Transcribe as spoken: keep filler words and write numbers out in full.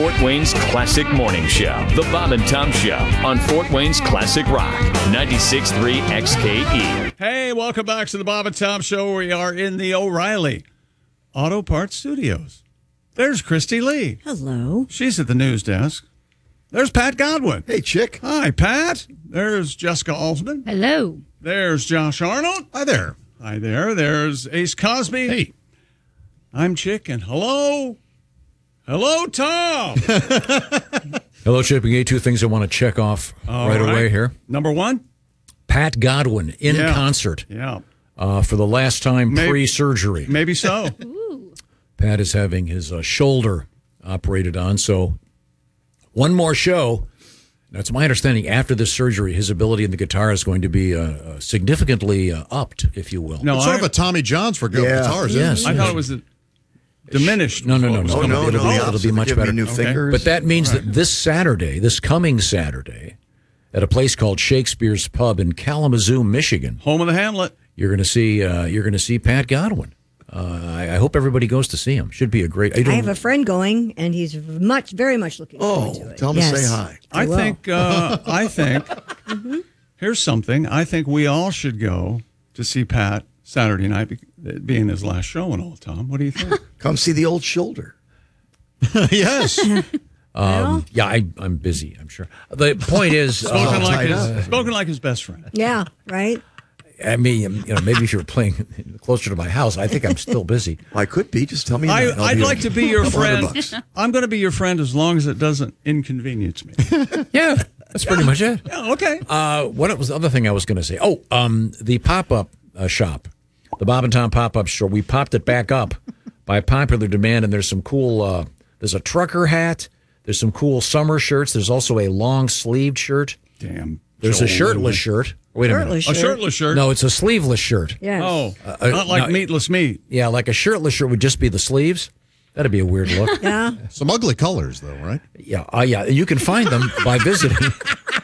Fort Wayne's Classic Morning Show, The Bob and Tom Show, on Fort Wayne's Classic Rock, ninety-six point three X K E. Hey, welcome back to The Bob and Tom Show. We are in the O'Reilly Auto Parts Studios. There's Christy Lee. Hello. She's at the news desk. There's Pat Godwin. Hey, chick. Hi, Pat. There's Jessica Alsman. Hello. There's Josh Arnold. Hi there. Hi there. There's Ace Cosby. Hey. I'm Chick, and hello. Hello, Tom. Hello, Chipping. A two things I want to check off All right, right. away here. Number one. Pat Godwin in Yeah. concert Yeah. uh, for the last time Maybe- pre-surgery. Maybe so. Pat is having his uh, shoulder operated on, so one more show. Now, it's my understanding after this surgery, his ability in the guitar is going to be uh, uh, significantly uh, upped, if you will. No, It's sort I, of a Tommy John's for good Yeah. guitars, Yes. isn't I it? thought it was a diminished. No, no, no, was no. what was Oh, gonna no, be. no, it'll be- the it'll be opposite. much There could better. New Okay. fingers. But that means that this Saturday, this coming Saturday, at a place called Shakespeare's Pub in Kalamazoo, Michigan, Home of the Hamlet. you're going to see uh, you're going to see Pat Godwin. Uh, I, I hope everybody goes to see him. Should be a great. I, I don't, have a friend going, and he's much, very much looking forward Oh, to it. tell him Yes. to say hi. I will. think. Uh, I think. Mm-hmm. Here's something. I think we all should go to see Pat Saturday night, be- it being his last show and all. Tom, what do you think? Come see the old shoulder. Yes. Um, yeah, I, I'm busy. I'm sure. The point is, Spoken uh, like tied his, spoken like his best friend. Yeah, right? I mean, you know, maybe if you were playing closer to my house, I think I'm still busy. I could be. Just tell me. I, that. I'll I'd be like a to be your couple hundred friend. bucks. I'm going to be your friend as long as it doesn't inconvenience me. Yeah, that's pretty much it. Yeah, okay. Uh, what was the other thing I was going to say? Oh, um, the pop-up uh, shop, the Bob and Tom pop-up store. We popped it back up by popular demand, and there's some cool. Uh, there's a trucker hat. There's some cool summer shirts. There's also a long-sleeved shirt. Damn. There's Joel a shirtless Lewin. shirt. Wait a minute. Shirtless A shirt. shirtless shirt. No, it's a sleeveless shirt. Yes. Oh, uh, not like no, meatless meat. Yeah, like a shirtless shirt would just be the sleeves. That'd be a weird look. Yeah. Some ugly colors, though, right? Yeah, uh, yeah. You can find them by visiting